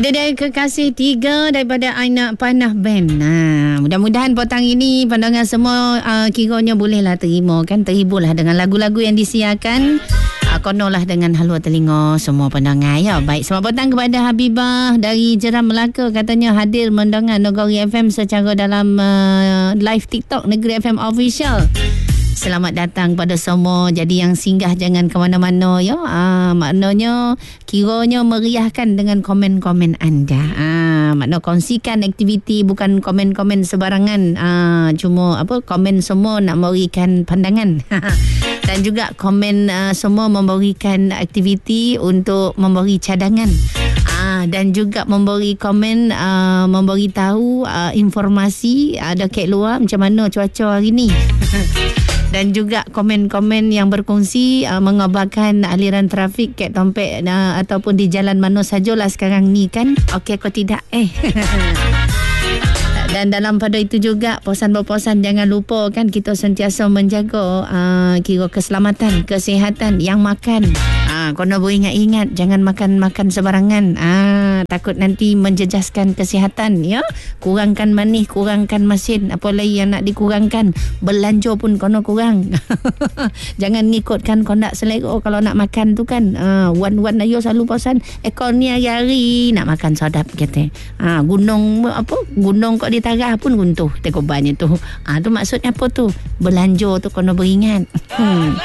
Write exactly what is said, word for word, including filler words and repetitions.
Itu dia Kekasih Tiga daripada Aina Panah Band. Nah, mudah-mudahan petang ini pandangan semua uh, kiranya bolehlah terima kan, terhiburlah dengan lagu-lagu yang disiarkan. Uh, konolah dengan halua telinga semua pandangan ya. Baik, selamat petang kepada Habibah dari Jeram Melaka, katanya hadir mendengar Negeri F M secara dalam uh, live TikTok Negeri F M Official. Selamat datang pada semua. Jadi yang singgah jangan ke mana-mana ya. Ah, maknanya kiranya meriahkan dengan komen-komen anda. Ah, makna kongsikan aktiviti, bukan komen-komen sebarangan. Ah, cuma apa komen semua nak memberikan pandangan. Dan juga komen uh, semua memberikan aktiviti untuk memberi cadangan. Ah, dan juga memberi komen, uh, memberi tahu uh, informasi ada kat luar macam mana cuaca hari ni. Dan juga komen-komen yang berkongsi uh, mengabarkan aliran trafik kat Tompek uh, ataupun di jalan mana sajalah sekarang ni kan. Okey kau tidak eh. Dan dalam pada itu juga posan-posan jangan lupa kan kita sentiasa menjaga uh, kira keselamatan, kesihatan yang makan. Ah, kena beringat-ingat jangan makan-makan sebarangan. Ah, takut nanti menjejaskan kesihatan ya. Kurangkan manis, kurangkan masin, apa lagi yang nak dikurangkan. Belanja pun kena kurang. Jangan ngikutkan kondak selera kalau nak makan tu kan. Ah, wan-wan ayo selalu pesan ekor ni hari-hari nak makan sedap kata. Ah, gunung apa? Gunung kok ditarah pun runtuh. Tengok banyak tu. Ah, tu maksudnya apa tu? Belanja tu kena beringat. Hmm.